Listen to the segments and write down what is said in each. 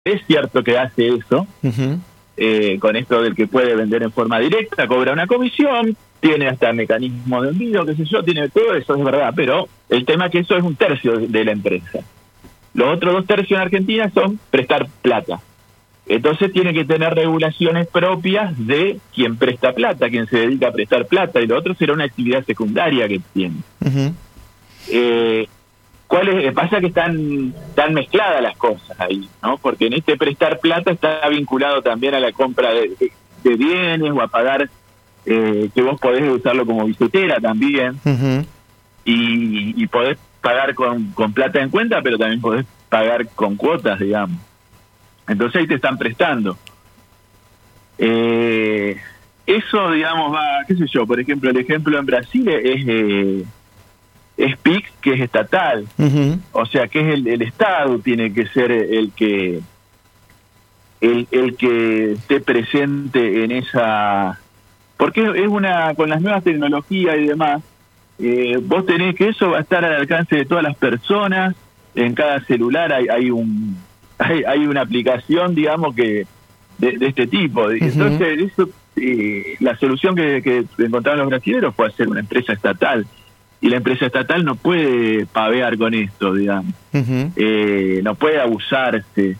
es cierto que hace eso, con esto del que puede vender en forma directa, cobra una comisión, tiene hasta mecanismo de envío, qué sé yo, tiene todo eso, es verdad, pero el tema es que eso es 1/3 de la empresa. Los otros 2/3 en Argentina son prestar plata. Entonces tiene que tener regulaciones propias de quien presta plata, quien se dedica a prestar plata, y lo otro será una actividad secundaria que tiene. Pasa que están mezcladas las cosas ahí, ¿no? Porque en este prestar plata está vinculado también a la compra de bienes o a pagar, que vos podés usarlo como billetera también, y podés pagar con plata en cuenta, pero también podés pagar con cuotas, digamos. Entonces ahí te están prestando. Eso, digamos, va, qué sé yo, por ejemplo, el ejemplo en Brasil es PIC, que es estatal. O sea, que es el Estado tiene que ser el que esté presente en esa... Porque es con las nuevas tecnologías y demás, vos tenés que eso va a estar al alcance de todas las personas. En cada celular hay una aplicación, digamos, que de este tipo. Entonces, eso, la solución que encontraron los brasileños fue hacer una empresa estatal. Y la empresa estatal no puede pavear con esto, digamos. No puede abusarse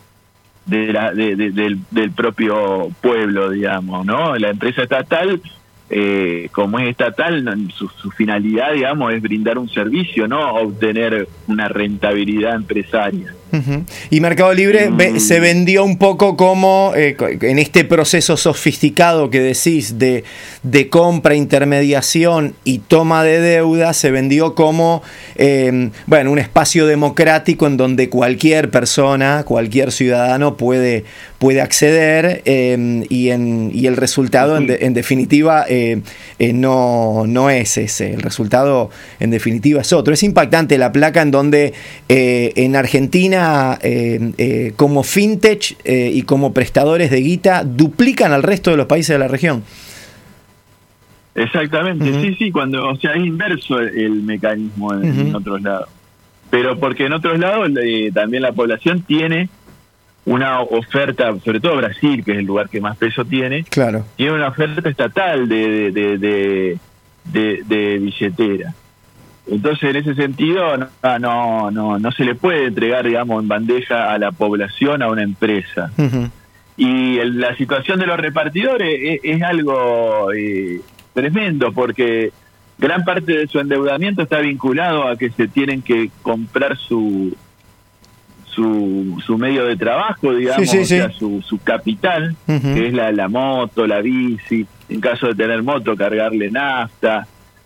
del propio pueblo, digamos, ¿no? La empresa estatal, como es estatal, su finalidad, digamos, es brindar un servicio, no obtener una rentabilidad empresaria. Y Mercado Libre se vendió un poco como, en este proceso sofisticado que decís de compra, intermediación y toma de deuda, se vendió como un espacio democrático en donde cualquier persona, cualquier ciudadano puede acceder, y el resultado en definitiva no es ese. El resultado en definitiva es otro. Es impactante la placa en donde en Argentina como fintech y como prestadores de guita duplican al resto de los países de la región. Exactamente, sí, o sea, es inverso el mecanismo en otros lados. Pero porque en otros lados también la población tiene una oferta, sobre todo Brasil, que es el lugar que más peso tiene, claro, tiene una oferta estatal de billetera. Entonces, en ese sentido, no se le puede entregar, digamos, en bandeja a la población, a una empresa. Y la situación de los repartidores es algo tremendo, porque gran parte de su endeudamiento está vinculado a que se tienen que comprar su medio de trabajo, digamos, o sea, su capital, que es la moto, la bici, en caso de tener moto, cargarle nafta,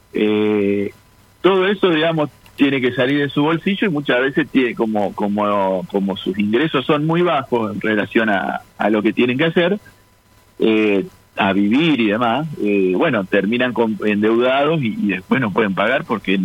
todo eso, digamos, tiene que salir de su bolsillo, y muchas veces tiene como sus ingresos son muy bajos en relación a lo que tienen que hacer, a vivir y demás, terminan endeudados y después no pueden pagar porque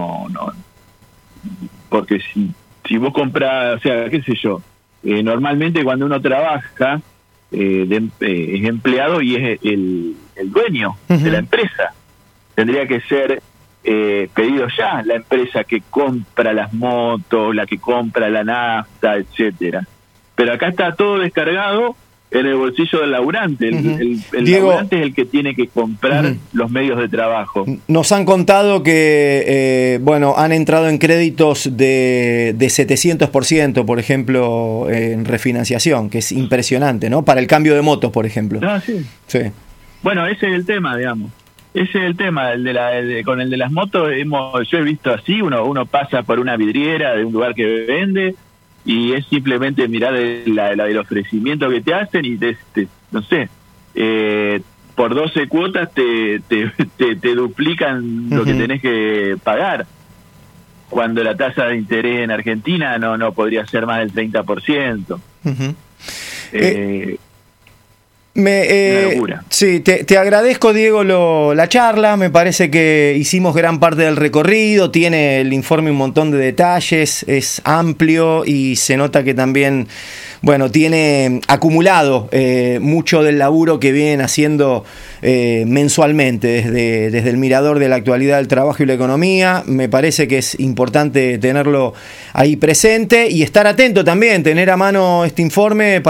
porque si vos compras, o sea, qué sé yo, normalmente cuando uno trabaja es empleado y es el dueño de la empresa, tendría que ser pedido ya la empresa que compra las motos, la que compra la nafta, etcétera. Pero acá está todo descargado en el bolsillo del laburante. El Diego, laburante es el que tiene que comprar los medios de trabajo. Nos han contado que han entrado en créditos de 700%, por ejemplo, en refinanciación, que es impresionante, ¿no? Para el cambio de motos, por ejemplo. Sí. Bueno, ese es el tema, digamos. Ese es el tema, con el de las motos. Yo he visto así, uno pasa por una vidriera de un lugar que vende, y es simplemente mirar el ofrecimiento que te hacen, y no sé, por 12 cuotas te duplican lo que tenés que pagar, cuando la tasa de interés en Argentina no podría ser más del 30%. Una locura. Sí, te agradezco, Diego, la charla. Me parece que hicimos gran parte del recorrido. Tiene el informe un montón de detalles, es amplio y se nota que también, tiene acumulado mucho del laburo que vienen haciendo mensualmente desde el mirador de la actualidad del trabajo y la economía. Me parece que es importante tenerlo ahí presente y estar atento también, tener a mano este informe para